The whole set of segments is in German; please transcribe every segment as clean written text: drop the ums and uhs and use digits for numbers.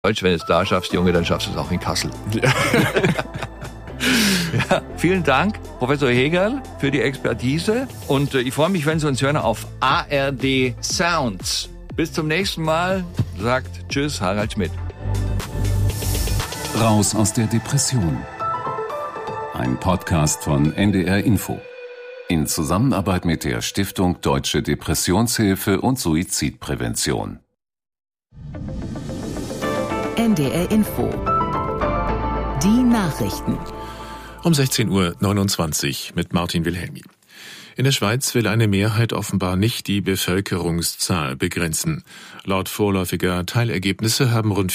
Deutsch, wenn du es da schaffst, Junge, dann schaffst du es auch in Kassel. Ja, vielen Dank, Professor Hegerl, für die Expertise. Und ich freue mich, wenn Sie uns hören auf ARD Sounds. Bis zum nächsten Mal, sagt Tschüss, Harald Schmidt. Raus aus der Depression. Ein Podcast von NDR Info. In Zusammenarbeit mit der Stiftung Deutsche Depressionshilfe und Suizidprävention. NDR Info. Die Nachrichten. Um 16:29 Uhr mit Martin Wilhelmi. In der Schweiz will eine Mehrheit offenbar nicht die Bevölkerungszahl begrenzen. Laut vorläufiger Teilergebnisse haben rund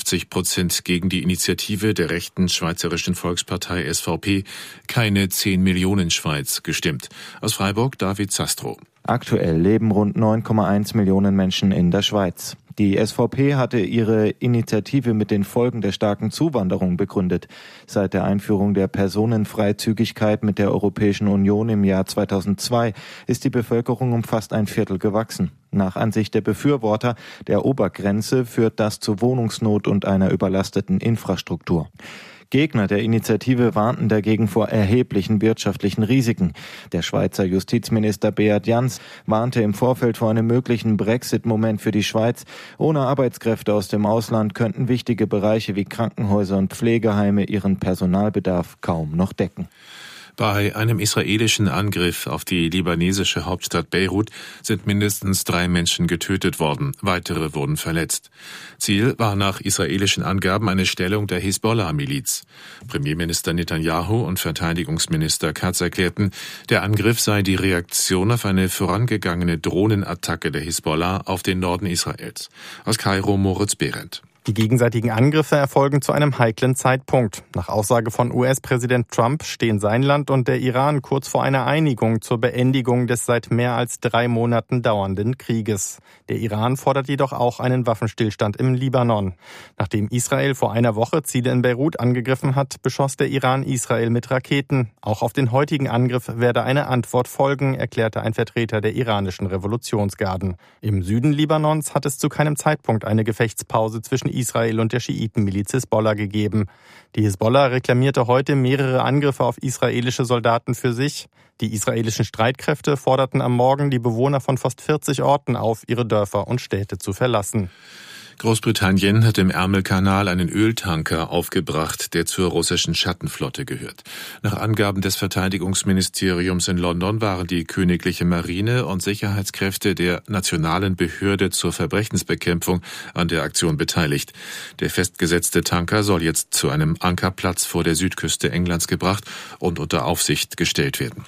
54% gegen die Initiative der rechten Schweizerischen Volkspartei SVP keine 10-Millionen-Schweiz gestimmt. Aus Freiburg David Sastro. Aktuell leben rund 9,1 Millionen Menschen in der Schweiz. Die SVP hatte ihre Initiative mit den Folgen der starken Zuwanderung begründet. Seit der Einführung der Personenfreizügigkeit mit der Europäischen Union im Jahr 2002 ist die Bevölkerung um fast ein Viertel gewachsen. Nach Ansicht der Befürworter der Obergrenze führt das zu Wohnungsnot und einer überlasteten Infrastruktur. Gegner der Initiative warnten dagegen vor erheblichen wirtschaftlichen Risiken. Der Schweizer Justizminister Beat Jans warnte im Vorfeld vor einem möglichen Brexit-Moment für die Schweiz. Ohne Arbeitskräfte aus dem Ausland könnten wichtige Bereiche wie Krankenhäuser und Pflegeheime ihren Personalbedarf kaum noch decken. Bei einem israelischen Angriff auf die libanesische Hauptstadt Beirut sind mindestens 3 Menschen getötet worden. Weitere wurden verletzt. Ziel war nach israelischen Angaben eine Stellung der Hisbollah-Miliz. Premierminister Netanyahu und Verteidigungsminister Katz erklärten, der Angriff sei die Reaktion auf eine vorangegangene Drohnenattacke der Hisbollah auf den Norden Israels. Aus Kairo Moritz Behrendt. Die gegenseitigen Angriffe erfolgen zu einem heiklen Zeitpunkt. Nach Aussage von US-Präsident Trump stehen sein Land und der Iran kurz vor einer Einigung zur Beendigung des seit mehr als 3 Monaten dauernden Krieges. Der Iran fordert jedoch auch einen Waffenstillstand im Libanon. Nachdem Israel vor einer Woche Ziele in Beirut angegriffen hat, beschoss der Iran Israel mit Raketen. Auch auf den heutigen Angriff werde eine Antwort folgen, erklärte ein Vertreter der iranischen Revolutionsgarden. Im Süden Libanons hat es zu keinem Zeitpunkt eine Gefechtspause zwischen Israel und der Schiitenmiliz Hisbollah gegeben. Die Hisbollah reklamierte heute mehrere Angriffe auf israelische Soldaten für sich. Die israelischen Streitkräfte forderten am Morgen die Bewohner von fast 40 Orten auf, ihre Dörfer und Städte zu verlassen. Großbritannien hat im Ärmelkanal einen Öltanker aufgebracht, der zur russischen Schattenflotte gehört. Nach Angaben des Verteidigungsministeriums in London waren die königliche Marine und Sicherheitskräfte der Nationalen Behörde zur Verbrechensbekämpfung an der Aktion beteiligt. Der festgesetzte Tanker soll jetzt zu einem Ankerplatz vor der Südküste Englands gebracht und unter Aufsicht gestellt werden.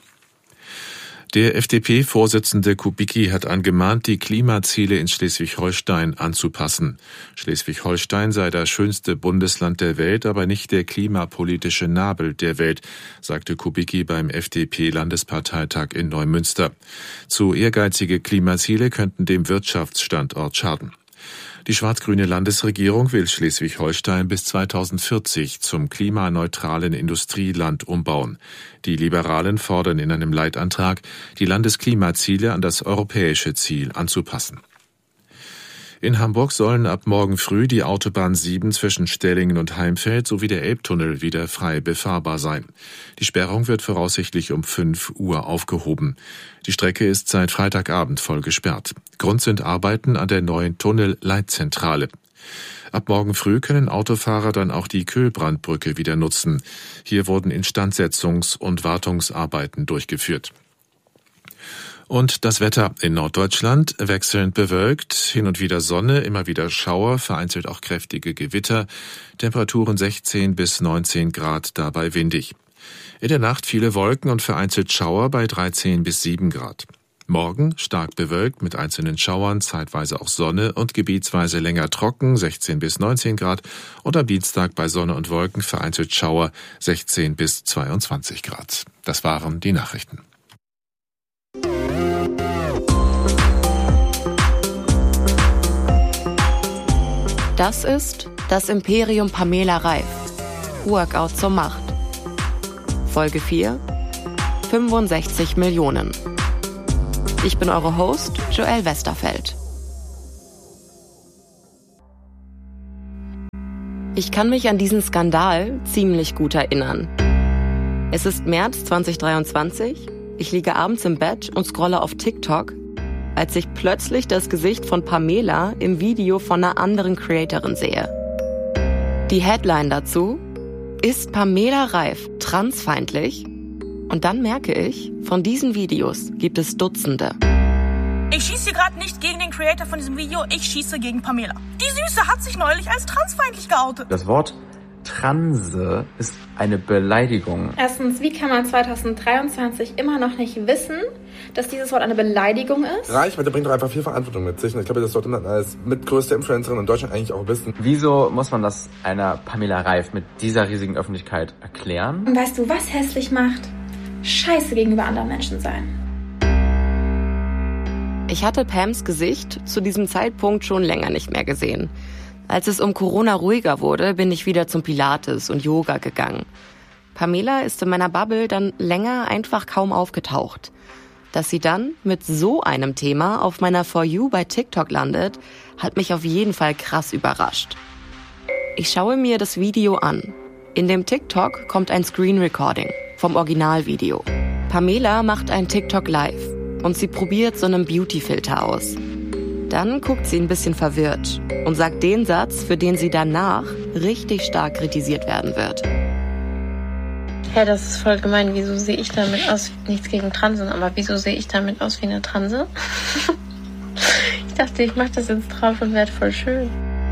Der FDP-Vorsitzende Kubicki hat angemahnt, die Klimaziele in Schleswig-Holstein anzupassen. Schleswig-Holstein sei das schönste Bundesland der Welt, aber nicht der klimapolitische Nabel der Welt, sagte Kubicki beim FDP-Landesparteitag in Neumünster. Zu ehrgeizige Klimaziele könnten dem Wirtschaftsstandort schaden. Die schwarz-grüne Landesregierung will Schleswig-Holstein bis 2040 zum klimaneutralen Industrieland umbauen. Die Liberalen fordern in einem Leitantrag, die Landesklimaziele an das europäische Ziel anzupassen. In Hamburg sollen ab morgen früh die Autobahn 7 zwischen Stellingen und Heimfeld sowie der Elbtunnel wieder frei befahrbar sein. Die Sperrung wird voraussichtlich um 5 Uhr aufgehoben. Die Strecke ist seit Freitagabend voll gesperrt. Grund sind Arbeiten an der neuen Tunnelleitzentrale. Ab morgen früh können Autofahrer dann auch die Köhlbrandbrücke wieder nutzen. Hier wurden Instandsetzungs- und Wartungsarbeiten durchgeführt. Und das Wetter in Norddeutschland wechselnd bewölkt, hin und wieder Sonne, immer wieder Schauer, vereinzelt auch kräftige Gewitter, Temperaturen 16 bis 19 Grad, dabei windig. In der Nacht viele Wolken und vereinzelt Schauer bei 13 bis 7 Grad. Morgen stark bewölkt mit einzelnen Schauern, zeitweise auch Sonne und gebietsweise länger trocken, 16 bis 19 Grad. Und am Dienstag bei Sonne und Wolken vereinzelt Schauer, 16 bis 22 Grad. Das waren die Nachrichten. Das ist das Imperium Pamela Reif. Workout zur Macht. Folge 4. 65 Millionen. Ich bin eure Host, Joelle Westerfeld. Ich kann mich an diesen Skandal ziemlich gut erinnern. Es ist März 2023, ich liege abends im Bett und scrolle auf TikTok, als ich plötzlich das Gesicht von Pamela im Video von einer anderen Creatorin sehe. Die Headline dazu: Ist Pamela Reif transfeindlich? Und dann merke ich, von diesen Videos gibt es Dutzende. Ich schieße hier gerade nicht gegen den Creator von diesem Video, ich schieße gegen Pamela. Die Süße hat sich neulich als transfeindlich geoutet. Das Wort Transe ist eine Beleidigung. Erstens, wie kann man 2023 immer noch nicht wissen, dass dieses Wort eine Beleidigung ist? Reichweite bringt doch einfach viel Verantwortung mit sich. Und ich glaube, das sollte man als mitgrößte Influencerin in Deutschland eigentlich auch wissen. Wieso muss man das einer Pamela Reif mit dieser riesigen Öffentlichkeit erklären? Und weißt du, was hässlich macht? Scheiße gegenüber anderen Menschen sein. Ich hatte Pams Gesicht zu diesem Zeitpunkt schon länger nicht mehr gesehen. Als es um Corona ruhiger wurde, bin ich wieder zum Pilates und Yoga gegangen. Pamela ist in meiner Bubble dann länger einfach kaum aufgetaucht. Dass sie dann mit so einem Thema auf meiner For You bei TikTok landet, hat mich auf jeden Fall krass überrascht. Ich schaue mir das Video an. In dem TikTok kommt ein Screen Recording vom Originalvideo. Pamela macht ein TikTok live und sie probiert so einen Beauty-Filter aus. Dann guckt sie ein bisschen verwirrt und sagt den Satz, für den sie danach richtig stark kritisiert werden wird. Ja, das ist voll gemein. Wieso sehe ich damit aus? Nichts gegen Transen, aber wieso sehe ich damit aus wie eine Transe? Ich dachte, ich mache das jetzt drauf und werde voll schön.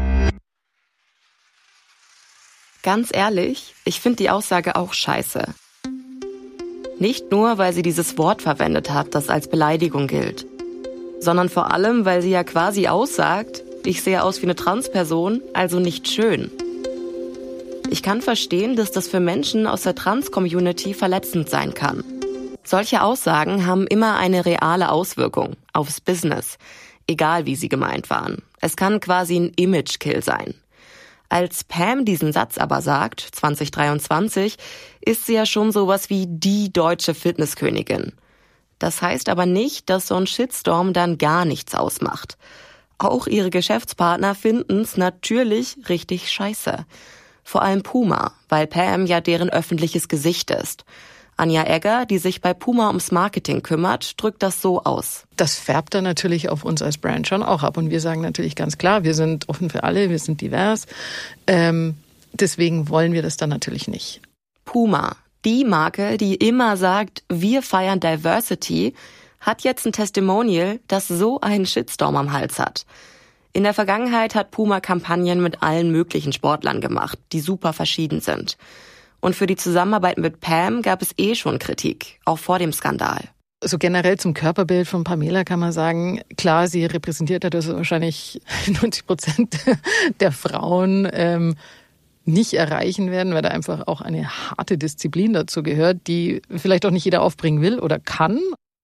Ganz ehrlich, ich finde die Aussage auch scheiße. Nicht nur, weil sie dieses Wort verwendet hat, das als Beleidigung gilt, sondern vor allem, weil sie ja quasi aussagt, ich sehe aus wie eine Transperson, also nicht schön. Ich kann verstehen, dass das für Menschen aus der Trans-Community verletzend sein kann. Solche Aussagen haben immer eine reale Auswirkung aufs Business, egal wie sie gemeint waren. Es kann quasi ein Image-Kill sein. Als Pam diesen Satz aber sagt, 2023, ist sie ja schon sowas wie die deutsche Fitnesskönigin. Das heißt aber nicht, dass so ein Shitstorm dann gar nichts ausmacht. Auch ihre Geschäftspartner finden's natürlich richtig scheiße. Vor allem Puma, weil Pam ja deren öffentliches Gesicht ist. Anja Egger, die sich bei Puma ums Marketing kümmert, drückt das so aus. Das färbt dann natürlich auf uns als Brand schon auch ab. Und wir sagen natürlich ganz klar, wir sind offen für alle, wir sind divers. Deswegen wollen wir das dann natürlich nicht. Puma, die Marke, die immer sagt, wir feiern Diversity, hat jetzt ein Testimonial, das so einen Shitstorm am Hals hat. In der Vergangenheit hat Puma Kampagnen mit allen möglichen Sportlern gemacht, die super verschieden sind. Und für die Zusammenarbeit mit Pam gab es schon Kritik, auch vor dem Skandal. So generell zum Körperbild von Pamela kann man sagen, klar, sie repräsentiert ja das wahrscheinlich 90% der Frauen nicht erreichen werden, weil da einfach auch eine harte Disziplin dazu gehört, die vielleicht auch nicht jeder aufbringen will oder kann.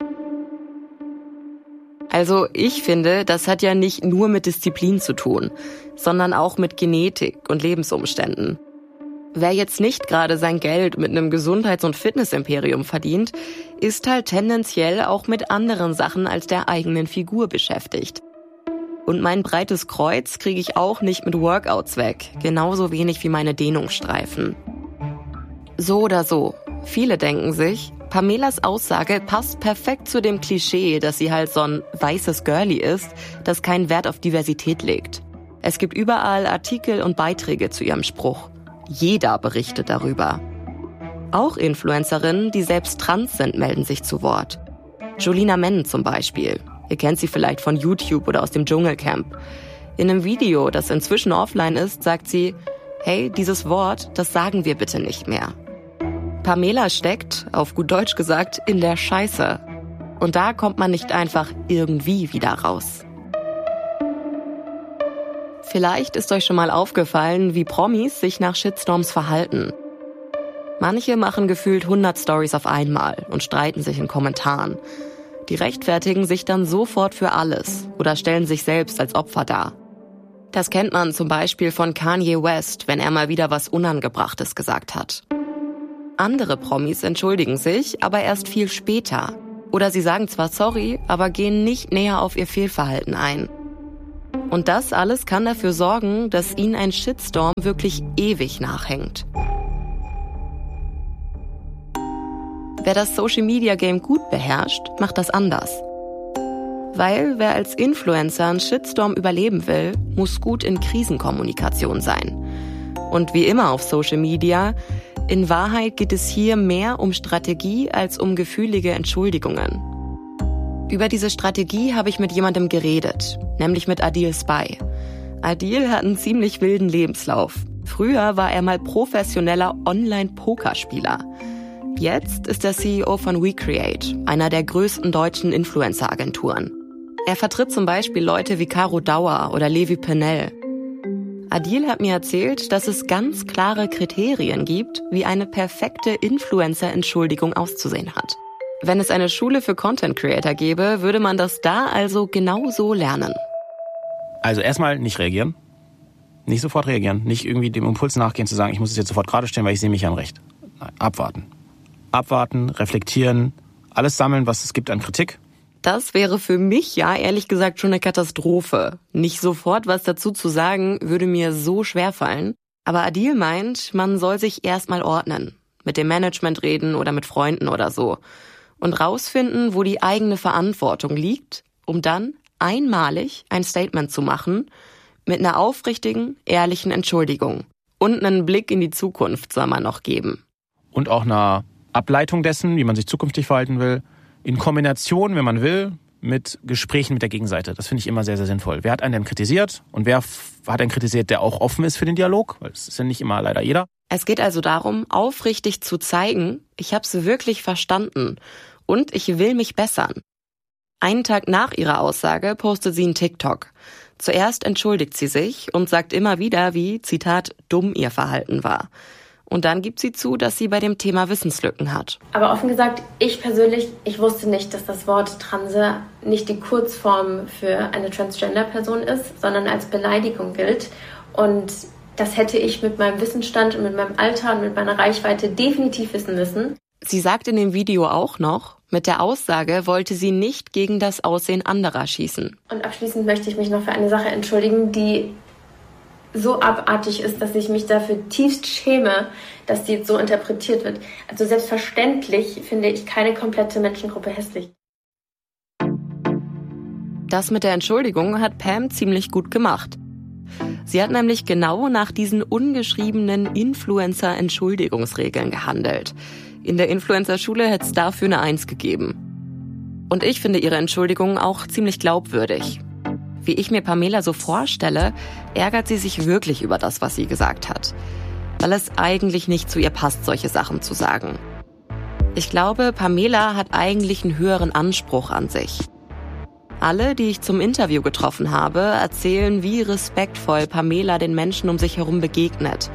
Also ich finde, das hat ja nicht nur mit Disziplin zu tun, sondern auch mit Genetik und Lebensumständen. Wer jetzt nicht gerade sein Geld mit einem Gesundheits- und Fitnessimperium verdient, ist halt tendenziell auch mit anderen Sachen als der eigenen Figur beschäftigt. Und mein breites Kreuz kriege ich auch nicht mit Workouts weg, genauso wenig wie meine Dehnungsstreifen. So oder so, viele denken sich, Pamelas Aussage passt perfekt zu dem Klischee, dass sie halt so ein weißes Girlie ist, das keinen Wert auf Diversität legt. Es gibt überall Artikel und Beiträge zu ihrem Spruch. Jeder berichtet darüber. Auch Influencerinnen, die selbst trans sind, melden sich zu Wort. Julina Menn zum Beispiel. Ihr kennt sie vielleicht von YouTube oder aus dem Dschungelcamp. In einem Video, das inzwischen offline ist, sagt sie, hey, dieses Wort, das sagen wir bitte nicht mehr. Pamela steckt, auf gut Deutsch gesagt, in der Scheiße. Und da kommt man nicht einfach irgendwie wieder raus. Vielleicht ist euch schon mal aufgefallen, wie Promis sich nach Shitstorms verhalten. Manche machen gefühlt 100 Stories auf einmal und streiten sich in Kommentaren. Die rechtfertigen sich dann sofort für alles oder stellen sich selbst als Opfer dar. Das kennt man zum Beispiel von Kanye West, wenn er mal wieder was Unangebrachtes gesagt hat. Andere Promis entschuldigen sich, aber erst viel später. Oder sie sagen zwar sorry, aber gehen nicht näher auf ihr Fehlverhalten ein. Und das alles kann dafür sorgen, dass ihnen ein Shitstorm wirklich ewig nachhängt. Wer das Social-Media-Game gut beherrscht, macht das anders. Weil wer als Influencer einen Shitstorm überleben will, muss gut in Krisenkommunikation sein. Und wie immer auf Social Media, in Wahrheit geht es hier mehr um Strategie als um gefühlige Entschuldigungen. Über diese Strategie habe ich mit jemandem geredet, nämlich mit Adil Spy. Adil hat einen ziemlich wilden Lebenslauf. Früher war er mal professioneller Online-Pokerspieler. Jetzt ist er CEO von WeCreate, einer der größten deutschen Influencer-Agenturen. Er vertritt zum Beispiel Leute wie Caro Dauer oder Levi Pennell. Adil hat mir erzählt, dass es ganz klare Kriterien gibt, wie eine perfekte Influencer-Entschuldigung auszusehen hat. Wenn es eine Schule für Content Creator gäbe, würde man das da also genau so lernen. Also erstmal nicht reagieren. Nicht sofort reagieren. Nicht irgendwie dem Impuls nachgehen zu sagen, ich muss es jetzt sofort gerade stellen, weil ich sehe mich ja im Recht. Nein, abwarten. Abwarten, reflektieren, alles sammeln, was es gibt an Kritik. Das wäre für mich ja ehrlich gesagt schon eine Katastrophe. Nicht sofort was dazu zu sagen, würde mir so schwerfallen. Aber Adil meint, man soll sich erstmal ordnen. Mit dem Management reden oder mit Freunden oder so. Und rausfinden, wo die eigene Verantwortung liegt, um dann einmalig ein Statement zu machen mit einer aufrichtigen, ehrlichen Entschuldigung. Und einen Blick in die Zukunft soll man noch geben. Und auch eine Ableitung dessen, wie man sich zukünftig verhalten will. In Kombination, wenn man will, mit Gesprächen mit der Gegenseite. Das finde ich immer sehr, sehr sinnvoll. Wer hat einen denn kritisiert? Und wer hat einen kritisiert, der auch offen ist für den Dialog? Weil es ist ja nicht immer leider jeder. Es geht also darum, aufrichtig zu zeigen, ich habe es wirklich verstanden und ich will mich bessern. Einen Tag nach ihrer Aussage postet sie einen TikTok. Zuerst entschuldigt sie sich und sagt immer wieder, wie, Zitat, dumm ihr Verhalten war. Und dann gibt sie zu, dass sie bei dem Thema Wissenslücken hat. Aber offen gesagt, ich persönlich, ich wusste nicht, dass das Wort Transe nicht die Kurzform für eine Transgender-Person ist, sondern als Beleidigung gilt. Und das hätte ich mit meinem Wissensstand und mit meinem Alter und mit meiner Reichweite definitiv wissen müssen. Sie sagt in dem Video auch noch, mit der Aussage wollte sie nicht gegen das Aussehen anderer schießen. Und abschließend möchte ich mich noch für eine Sache entschuldigen, die so abartig ist, dass ich mich dafür tiefst schäme, dass die jetzt so interpretiert wird. Also selbstverständlich finde ich keine komplette Menschengruppe hässlich. Das mit der Entschuldigung hat Pam ziemlich gut gemacht. Sie hat nämlich genau nach diesen ungeschriebenen Influencer-Entschuldigungsregeln gehandelt. In der Influencer-Schule hätte es dafür eine 1 gegeben. Und ich finde ihre Entschuldigung auch ziemlich glaubwürdig. Wie ich mir Pamela so vorstelle, ärgert sie sich wirklich über das, was sie gesagt hat. Weil es eigentlich nicht zu ihr passt, solche Sachen zu sagen. Ich glaube, Pamela hat eigentlich einen höheren Anspruch an sich. Alle, die ich zum Interview getroffen habe, erzählen, wie respektvoll Pamela den Menschen um sich herum begegnet.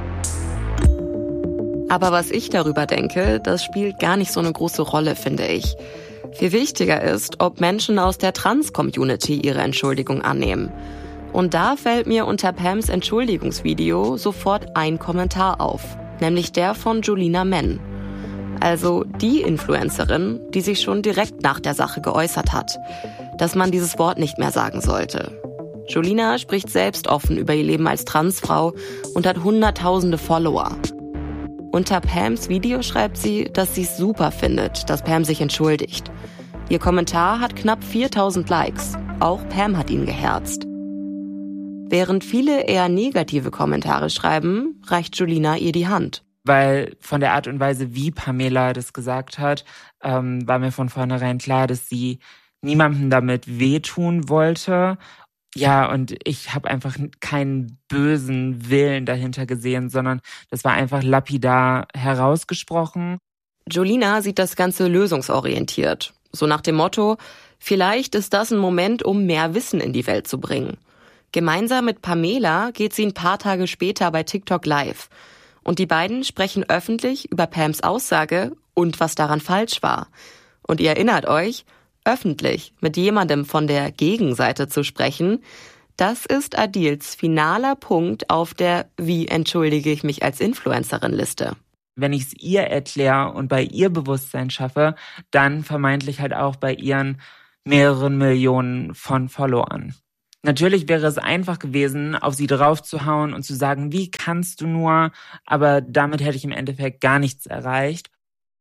Aber was ich darüber denke, das spielt gar nicht so eine große Rolle, finde ich. Viel wichtiger ist, ob Menschen aus der Trans-Community ihre Entschuldigung annehmen. Und da fällt mir unter Pams Entschuldigungsvideo sofort ein Kommentar auf, nämlich der von Julina Men. Also die Influencerin, die sich schon direkt nach der Sache geäußert hat, dass man dieses Wort nicht mehr sagen sollte. Julina spricht selbst offen über ihr Leben als Transfrau und hat hunderttausende Follower. Unter Pams Video schreibt sie, dass sie es super findet, dass Pam sich entschuldigt. Ihr Kommentar hat knapp 4000 Likes. Auch Pam hat ihn geherzt. Während viele eher negative Kommentare schreiben, reicht Julina ihr die Hand. Weil von der Art und Weise, wie Pamela das gesagt hat, war mir von vornherein klar, dass sie niemandem damit wehtun wollte. Ja, und ich habe einfach keinen bösen Willen dahinter gesehen, sondern das war einfach lapidar herausgesprochen. Julina sieht das Ganze lösungsorientiert. So nach dem Motto, vielleicht ist das ein Moment, um mehr Wissen in die Welt zu bringen. Gemeinsam mit Pamela geht sie ein paar Tage später bei TikTok live. Und die beiden sprechen öffentlich über Pams Aussage und was daran falsch war. Und ihr erinnert euch, öffentlich mit jemandem von der Gegenseite zu sprechen, das ist Adils finaler Punkt auf der Wie entschuldige ich mich als Influencerin-Liste. Wenn ich es ihr erkläre und bei ihr Bewusstsein schaffe, dann vermeintlich halt auch bei ihren mehreren Millionen von Followern. Natürlich wäre es einfach gewesen, auf sie draufzuhauen und zu sagen, wie kannst du nur, aber damit hätte ich im Endeffekt gar nichts erreicht.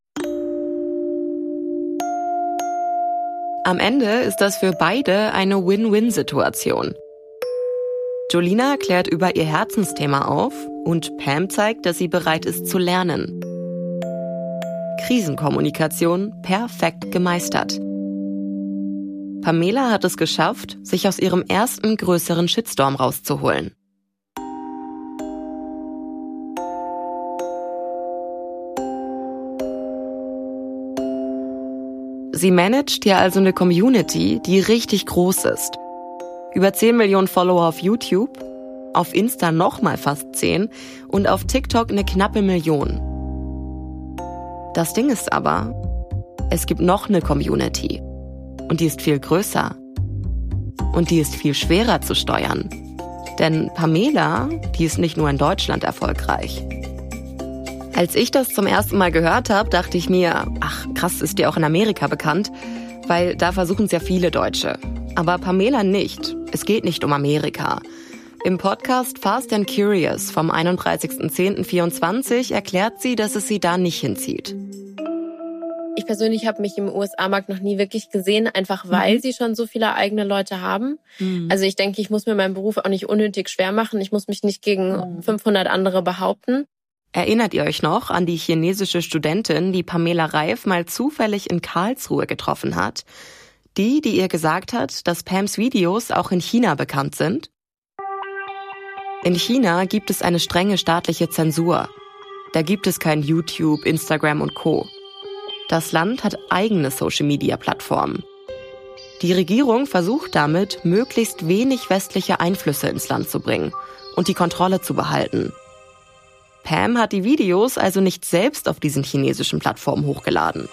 Am Ende ist das für beide eine Win-Win-Situation. Jolina klärt über ihr Herzensthema auf und Pam zeigt, dass sie bereit ist zu lernen. Krisenkommunikation perfekt gemeistert. Pamela hat es geschafft, sich aus ihrem ersten größeren Shitstorm rauszuholen. Sie managt ja also eine Community, die richtig groß ist. Über 10 Millionen Follower auf YouTube, auf Insta nochmal fast 10 und auf TikTok eine knappe Million. Das Ding ist aber, es gibt noch eine Community. Und die ist viel größer. Und die ist viel schwerer zu steuern. Denn Pamela, die ist nicht nur in Deutschland erfolgreich. Als ich das zum ersten Mal gehört habe, dachte ich mir, ach krass, ist die auch in Amerika bekannt? Weil da versuchen es ja viele Deutsche. Aber Pamela nicht. Es geht nicht um Amerika. Im Podcast Fast and Curious vom 31.10.24 erklärt sie, dass es sie da nicht hinzieht. Ich persönlich habe mich im USA-Markt noch nie wirklich gesehen, einfach weil sie schon so viele eigene Leute haben. Also ich denke, ich muss mir meinen Beruf auch nicht unnötig schwer machen. Ich muss mich nicht gegen 500 andere behaupten. Erinnert ihr euch noch an die chinesische Studentin, die Pamela Reif mal zufällig in Karlsruhe getroffen hat? Die ihr gesagt hat, dass Pams Videos auch in China bekannt sind? In China gibt es eine strenge staatliche Zensur. Da gibt es kein YouTube, Instagram und Co. Das Land hat eigene Social-Media-Plattformen. Die Regierung versucht damit, möglichst wenig westliche Einflüsse ins Land zu bringen und die Kontrolle zu behalten. Pam hat die Videos also nicht selbst auf diesen chinesischen Plattformen hochgeladen.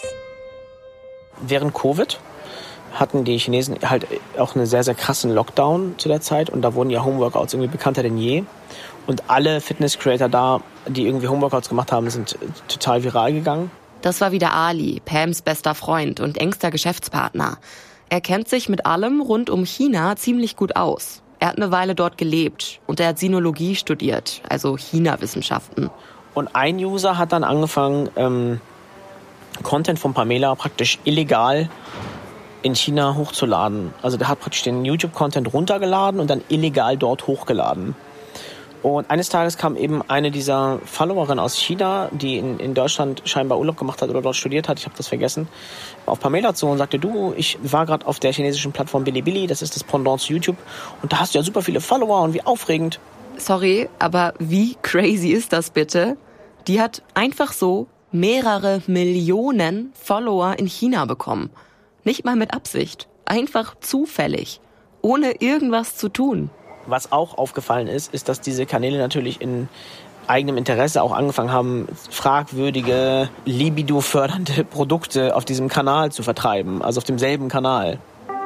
Während Covid hatten die Chinesen halt auch einen sehr, sehr krassen Lockdown zu der Zeit und da wurden ja Homeworkouts irgendwie bekannter denn je. Und alle Fitness-Creator da, die irgendwie Homeworkouts gemacht haben, sind total viral gegangen. Das war wieder Ali, Pams bester Freund und engster Geschäftspartner. Er kennt sich mit allem rund um China ziemlich gut aus. Er hat eine Weile dort gelebt und er hat Sinologie studiert, also China-Wissenschaften. Und ein User hat dann angefangen, Content von Pamela praktisch illegal in China hochzuladen. Also der hat praktisch den YouTube-Content runtergeladen und dann illegal dort hochgeladen. Und eines Tages kam eben eine dieser Followerinnen aus China, die in Deutschland scheinbar Urlaub gemacht hat oder dort studiert hat, ich habe das vergessen, auf Pamela zu und sagte, du, ich war gerade auf der chinesischen Plattform Bilibili, das ist das Pendant zu YouTube, und da hast du ja super viele Follower und wie aufregend. Sorry, aber wie crazy ist das bitte? Die hat einfach so mehrere Millionen Follower in China bekommen. Nicht mal mit Absicht, einfach zufällig, ohne irgendwas zu tun. Was auch aufgefallen ist, dass diese Kanäle natürlich in eigenem Interesse auch angefangen haben, fragwürdige, libido-fördernde Produkte auf diesem Kanal zu vertreiben, also auf demselben Kanal.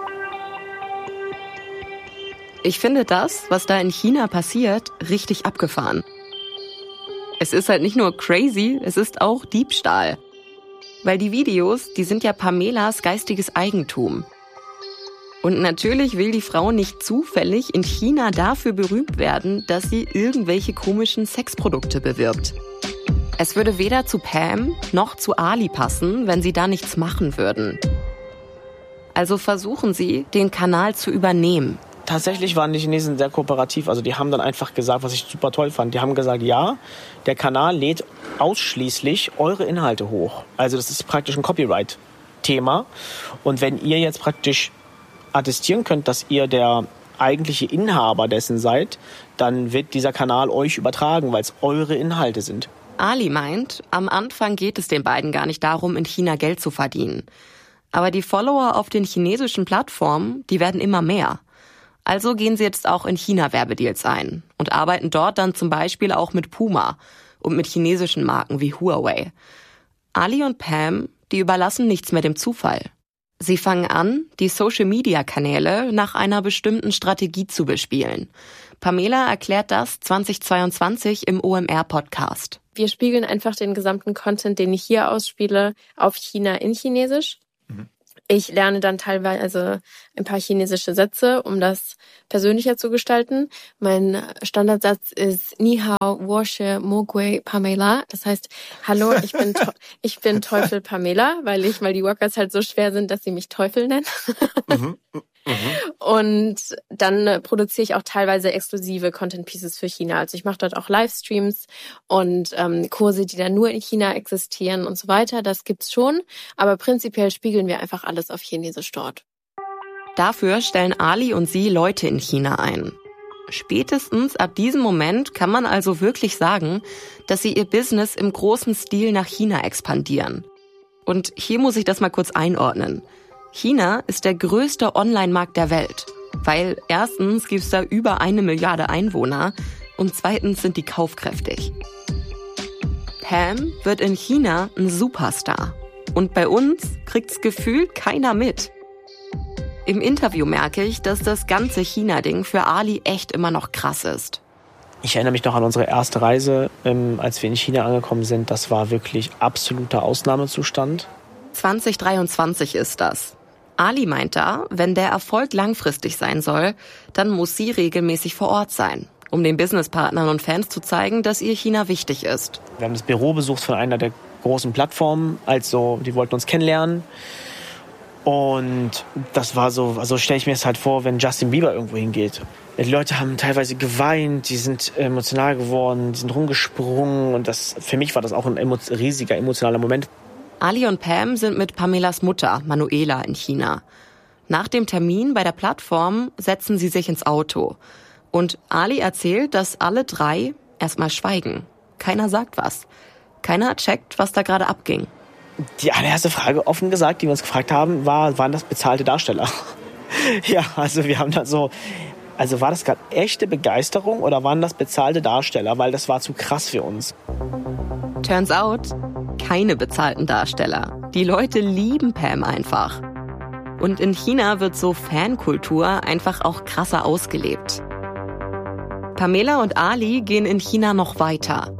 Ich finde das, was da in China passiert, richtig abgefahren. Es ist halt nicht nur crazy, es ist auch Diebstahl. Weil die Videos, die sind ja Pamelas geistiges Eigentum. Und natürlich will die Frau nicht zufällig in China dafür berühmt werden, dass sie irgendwelche komischen Sexprodukte bewirbt. Es würde weder zu Pam noch zu Ali passen, wenn sie da nichts machen würden. Also versuchen sie, den Kanal zu übernehmen. Tatsächlich waren die Chinesen sehr kooperativ. Also die haben dann einfach gesagt, was ich super toll fand. Die haben gesagt, ja, der Kanal lädt ausschließlich eure Inhalte hoch. Also das ist praktisch ein Copyright-Thema. Und wenn ihr jetzt praktisch attestieren könnt, dass ihr der eigentliche Inhaber dessen seid, dann wird dieser Kanal euch übertragen, weil es eure Inhalte sind. Ali meint, am Anfang geht es den beiden gar nicht darum, in China Geld zu verdienen. Aber die Follower auf den chinesischen Plattformen, die werden immer mehr. Also gehen sie jetzt auch in China Werbedeals ein und arbeiten dort dann zum Beispiel auch mit Puma und mit chinesischen Marken wie Huawei. Ali und Pam, die überlassen nichts mehr dem Zufall. Sie fangen an, die Social-Media-Kanäle nach einer bestimmten Strategie zu bespielen. Pamela erklärt das 2022 im OMR-Podcast. Wir spiegeln einfach den gesamten Content, den ich hier ausspiele, auf China in Chinesisch. Ich lerne dann teilweise ein paar chinesische Sätze, um das persönlicher zu gestalten. Mein Standardsatz ist Ni hao, wo shi mo gui Pamela. Das heißt, hallo, ich bin Teufel Pamela, weil die Workers halt so schwer sind, dass sie mich Teufel nennen. Und dann produziere ich auch teilweise exklusive Content Pieces für China. Also ich mache dort auch Livestreams und Kurse, die dann nur in China existieren und so weiter. Das gibt's schon, aber prinzipiell spiegeln wir einfach alles auf Chinesisch dort. Dafür stellen Ali und sie Leute in China ein. Spätestens ab diesem Moment kann man also wirklich sagen, dass sie ihr Business im großen Stil nach China expandieren. Und hier muss ich das mal kurz einordnen. China ist der größte Online-Markt der Welt, weil erstens gibt's da über 1 Milliarde Einwohner und zweitens sind die kaufkräftig. Pam wird in China ein Superstar und bei uns kriegt's gefühlt keiner mit. Im Interview merke ich, dass das ganze China-Ding für Ali echt immer noch krass ist. Ich erinnere mich noch an unsere erste Reise, als wir in China angekommen sind. Das war wirklich absoluter Ausnahmezustand. 2023 ist das. Ali meint da, wenn der Erfolg langfristig sein soll, dann muss sie regelmäßig vor Ort sein, um den Businesspartnern und Fans zu zeigen, dass ihr China wichtig ist. Wir haben das Büro besucht von einer der großen Plattformen, also die wollten uns kennenlernen. Und das war so stelle ich mir es halt vor, wenn Justin Bieber irgendwo hingeht. Die Leute haben teilweise geweint, die sind emotional geworden, die sind rumgesprungen und für mich war das auch ein riesiger emotionaler Moment. Ali und Pam sind mit Pamelas Mutter, Manuela, in China. Nach dem Termin bei der Plattform setzen sie sich ins Auto. Und Ali erzählt, dass alle 3 erstmal schweigen. Keiner sagt was. Keiner checkt, was da gerade abging. Die allererste Frage, offen gesagt, die wir uns gefragt haben, waren das bezahlte Darsteller? Ja, also wir haben da also war das gerade echte Begeisterung oder waren das bezahlte Darsteller? Weil das war zu krass für uns. Turns out, keine bezahlten Darsteller. Die Leute lieben Pam einfach. Und in China wird so Fankultur einfach auch krasser ausgelebt. Pamela und Ali gehen in China noch weiter.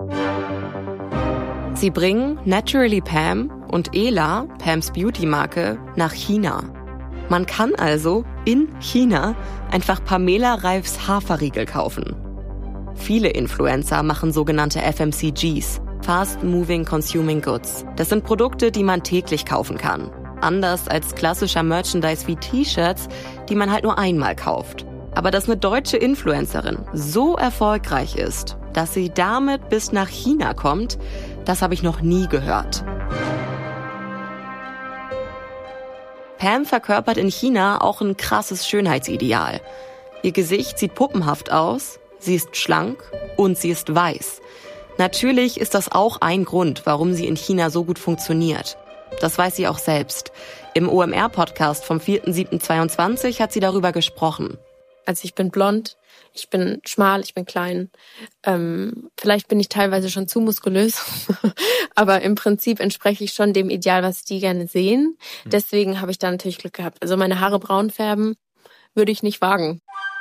Sie bringen Naturally Pam und Ela, Pams Beauty-Marke, nach China. Man kann also in China einfach Pamela Reifs Haferriegel kaufen. Viele Influencer machen sogenannte FMCGs, Fast Moving Consuming Goods. Das sind Produkte, die man täglich kaufen kann. Anders als klassischer Merchandise wie T-Shirts, die man halt nur einmal kauft. Aber dass eine deutsche Influencerin so erfolgreich ist, dass sie damit bis nach China kommt, das habe ich noch nie gehört. Pam verkörpert in China auch ein krasses Schönheitsideal. Ihr Gesicht sieht puppenhaft aus, sie ist schlank und sie ist weiß. Natürlich ist das auch ein Grund, warum sie in China so gut funktioniert. Das weiß sie auch selbst. Im OMR-Podcast vom 4.7.22 hat sie darüber gesprochen. Also ich bin blond, ich bin schmal, ich bin klein. Vielleicht bin ich teilweise schon zu muskulös, aber im Prinzip entspreche ich schon dem Ideal, was die gerne sehen. Deswegen habe ich da natürlich Glück gehabt. Also meine Haare braun färben würde ich nicht wagen.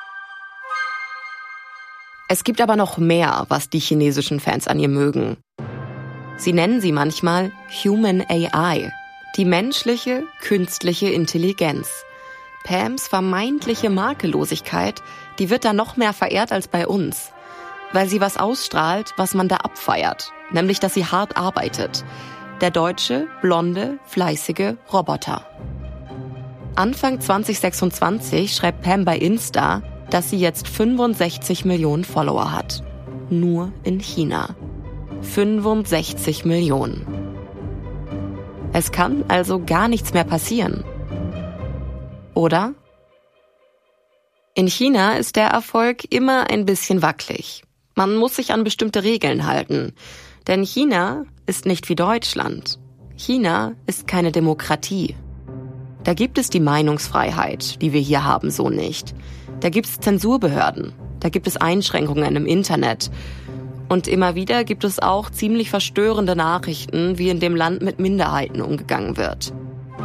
Es gibt aber noch mehr, was die chinesischen Fans an ihr mögen. Sie nennen sie manchmal Human AI, die menschliche, künstliche Intelligenz. Pams vermeintliche Makellosigkeit, die wird da noch mehr verehrt als bei uns. Weil sie was ausstrahlt, was man da abfeiert. Nämlich, dass sie hart arbeitet. Der deutsche, blonde, fleißige Roboter. Anfang 2026 schreibt Pam bei Insta, dass sie jetzt 65 Millionen Follower hat. Nur in China. 65 Millionen. Es kann also gar nichts mehr passieren. Oder? In China ist der Erfolg immer ein bisschen wackelig. Man muss sich an bestimmte Regeln halten. Denn China ist nicht wie Deutschland. China ist keine Demokratie. Da gibt es die Meinungsfreiheit, die wir hier haben, so nicht. Da gibt es Zensurbehörden. Da gibt es Einschränkungen im Internet. Und immer wieder gibt es auch ziemlich verstörende Nachrichten, wie in dem Land mit Minderheiten umgegangen wird.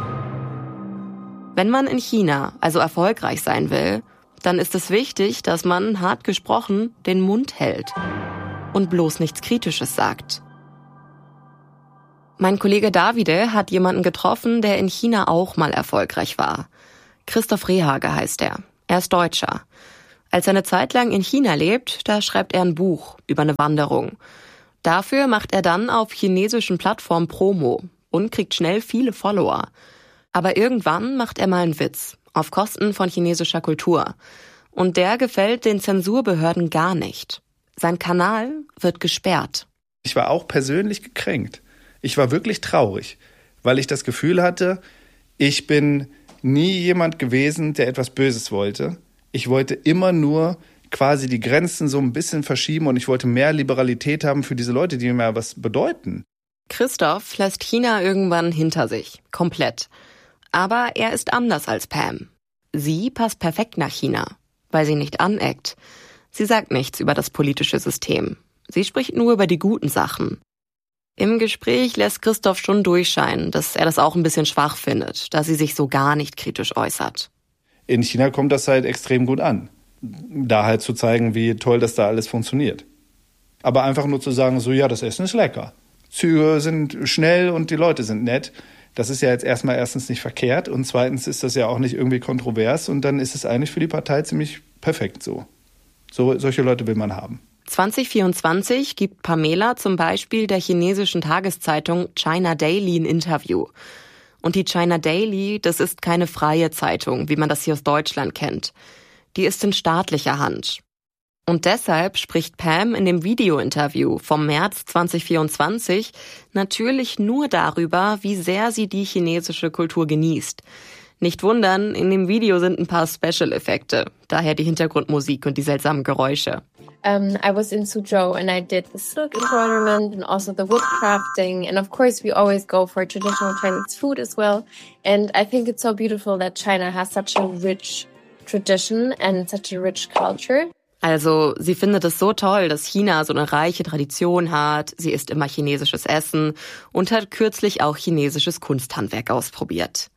Wenn man in China also erfolgreich sein will, dann ist es wichtig, dass man, hart gesprochen, den Mund hält und bloß nichts Kritisches sagt. Mein Kollege Davide hat jemanden getroffen, der in China auch mal erfolgreich war. Christoph Rehage heißt er. Er ist Deutscher. Als er eine Zeit lang in China lebt, da schreibt er ein Buch über eine Wanderung. Dafür macht er dann auf chinesischen Plattformen Promo und kriegt schnell viele Follower. Aber irgendwann macht er mal einen Witz auf Kosten von chinesischer Kultur. Und der gefällt den Zensurbehörden gar nicht. Sein Kanal wird gesperrt. Ich war auch persönlich gekränkt. Ich war wirklich traurig, weil ich das Gefühl hatte, ich bin nie jemand gewesen, der etwas Böses wollte. Ich wollte immer nur quasi die Grenzen so ein bisschen verschieben und ich wollte mehr Liberalität haben für diese Leute, die mir was bedeuten. Christoph lässt China irgendwann hinter sich, komplett. Aber er ist anders als Pam. Sie passt perfekt nach China, weil sie nicht aneckt. Sie sagt nichts über das politische System. Sie spricht nur über die guten Sachen. Im Gespräch lässt Christoph schon durchscheinen, dass er das auch ein bisschen schwach findet, dass sie sich so gar nicht kritisch äußert. In China kommt das halt extrem gut an. Da halt zu zeigen, wie toll das da alles funktioniert. Aber einfach nur zu sagen, so ja, das Essen ist lecker. Züge sind schnell und die Leute sind nett. Das ist ja jetzt erstens nicht verkehrt und zweitens ist das ja auch nicht irgendwie kontrovers und dann ist es eigentlich für die Partei ziemlich perfekt so. Solche Leute will man haben. 2024 gibt Pamela zum Beispiel der chinesischen Tageszeitung China Daily ein Interview. Und die China Daily, das ist keine freie Zeitung, wie man das hier aus Deutschland kennt. Die ist in staatlicher Hand. Und deshalb spricht Pam in dem Video-Interview vom März 2024 natürlich nur darüber, wie sehr sie die chinesische Kultur genießt. Nicht wundern, in dem Video sind ein paar Special-Effekte, daher die Hintergrundmusik und die seltsamen Geräusche. I was in Suzhou and I did the silk embroiderment and also the wood crafting. And of course, we always go for traditional Chinese food as well. And I think it's so beautiful that China has such a rich tradition and such a rich culture. Also, sie findet es so toll, dass China so eine reiche Tradition hat. Sie isst immer chinesisches Essen und hat kürzlich auch chinesisches Kunsthandwerk ausprobiert.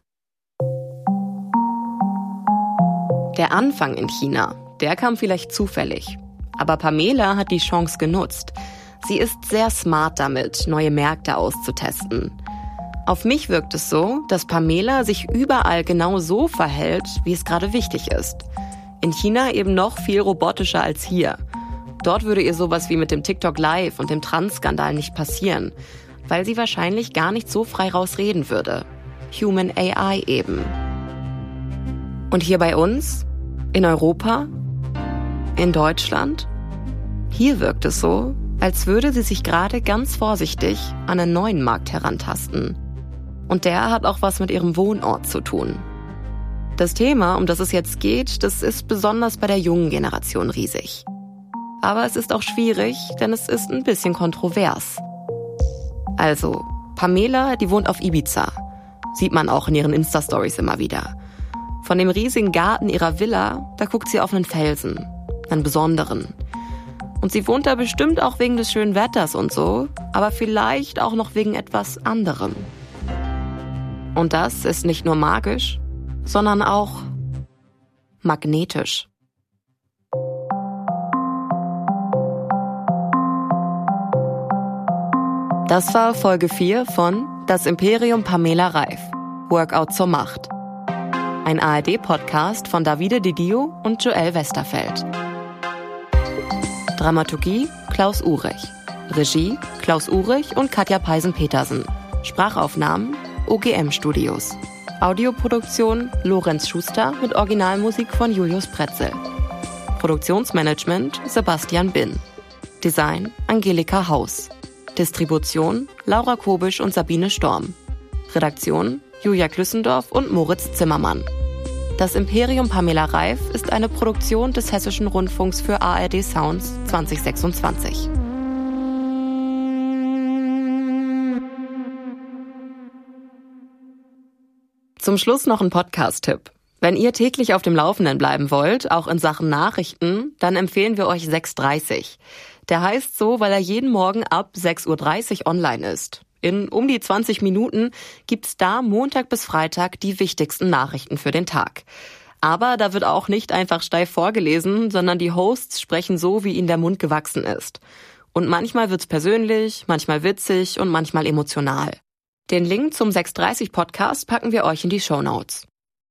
Der Anfang in China, der kam vielleicht zufällig. Aber Pamela hat die Chance genutzt. Sie ist sehr smart damit, neue Märkte auszutesten. Auf mich wirkt es so, dass Pamela sich überall genau so verhält, wie es gerade wichtig ist. In China eben noch viel robotischer als hier. Dort würde ihr sowas wie mit dem TikTok Live und dem Trans-Skandal nicht passieren, weil sie wahrscheinlich gar nicht so frei raus reden würde. Human AI eben. Und hier bei uns? In Europa? In Deutschland? Hier wirkt es so, als würde sie sich gerade ganz vorsichtig an einen neuen Markt herantasten. Und der hat auch was mit ihrem Wohnort zu tun. Das Thema, um das es jetzt geht, das ist besonders bei der jungen Generation riesig. Aber es ist auch schwierig, denn es ist ein bisschen kontrovers. Also, Pamela, die wohnt auf Ibiza. Sieht man auch in ihren Insta-Stories immer wieder. Von dem riesigen Garten ihrer Villa, da guckt sie auf einen Felsen, einen besonderen. Und sie wohnt da bestimmt auch wegen des schönen Wetters und so, aber vielleicht auch noch wegen etwas anderem. Und das ist nicht nur magisch, sondern auch magnetisch. Das war Folge 4 von Das Imperium Pamela Reif, Workout zur Macht. Ein ARD-Podcast von Davide Di Dio und Joel Westerfeld. Dramaturgie Klaus Uhrig. Regie Klaus Uhrig und Katja Peisen-Petersen. Sprachaufnahmen OGM Studios. Audioproduktion Lorenz Schuster mit Originalmusik von Julius Pretzel. Produktionsmanagement Sebastian Bin. Design Angelika Haus. Distribution Laura Kobisch und Sabine Storm. Redaktion Julia Klüssendorf und Moritz Zimmermann. Das Imperium Pamela Reif ist eine Produktion des Hessischen Rundfunks für ARD Sounds 2026. Zum Schluss noch ein Podcast-Tipp. Wenn ihr täglich auf dem Laufenden bleiben wollt, auch in Sachen Nachrichten, dann empfehlen wir euch 6.30. Der heißt so, weil er jeden Morgen ab 6.30 Uhr online ist. In um die 20 Minuten gibt's da Montag bis Freitag die wichtigsten Nachrichten für den Tag. Aber da wird auch nicht einfach steif vorgelesen, sondern die Hosts sprechen so, wie ihnen der Mund gewachsen ist. Und manchmal wird's persönlich, manchmal witzig und manchmal emotional. Den Link zum 630 Podcast packen wir euch in die Shownotes.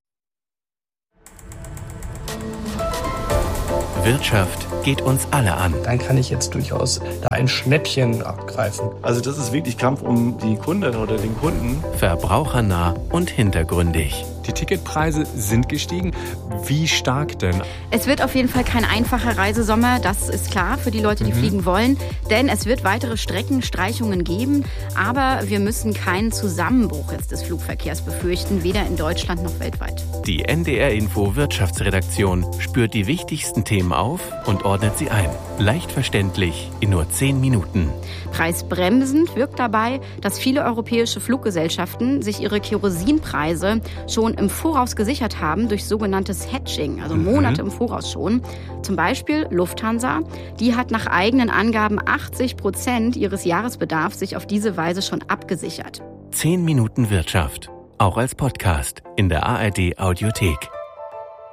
Wirtschaft geht uns alle an. Dann kann ich jetzt durchaus da ein Schnäppchen abgreifen. Also das ist wirklich Kampf um die Kundin oder den Kunden. Verbrauchernah und hintergründig. Die Ticketpreise sind gestiegen. Wie stark denn? Es wird auf jeden Fall kein einfacher Reisesommer, das ist klar für die Leute, die fliegen wollen. Denn es wird weitere Streckenstreichungen geben. Aber wir müssen keinen Zusammenbruch jetzt des Flugverkehrs befürchten, weder in Deutschland noch weltweit. Die NDR Info Wirtschaftsredaktion spürt die wichtigsten Themen auf und ordnet sie ein. Leicht verständlich in nur 10 Minuten. Preisbremsend wirkt dabei, dass viele europäische Fluggesellschaften sich ihre Kerosinpreise schon im Voraus gesichert haben durch sogenanntes Hedging, also Monate im Voraus schon. Zum Beispiel Lufthansa, die hat nach eigenen Angaben 80% ihres Jahresbedarfs sich auf diese Weise schon abgesichert. 10 Minuten Wirtschaft, auch als Podcast in der ARD Audiothek.